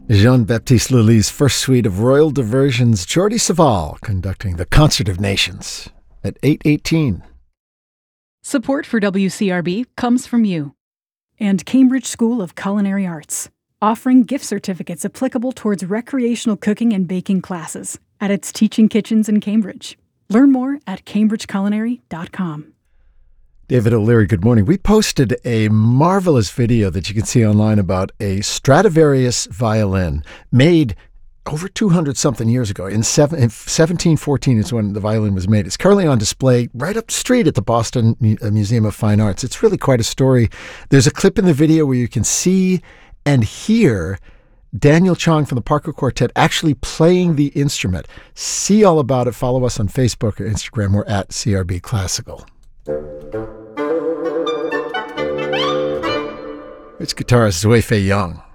Jean-Baptiste Lully's first suite of royal diversions, Jordi Savall conducting the Concert of Nations at 8:18. Support for WCRB comes from you and Cambridge School of Culinary Arts, offering gift certificates applicable towards recreational cooking and baking classes at its teaching kitchens in Cambridge. Learn more at cambridgeculinary.com. David O'Leary, good morning. We posted a marvelous video that you can see online about a Stradivarius violin made over 200-something years ago. In 1714 is when the violin was made. It's currently on display right up the street at the Boston Museum of Fine Arts. It's really quite a story. There's a clip in the video where you can see and hear Daniel Chong from the Parker Quartet actually playing the instrument. See all about it. Follow us on Facebook or Instagram. We're at CRB Classical. It's guitarist Zui Fei Young.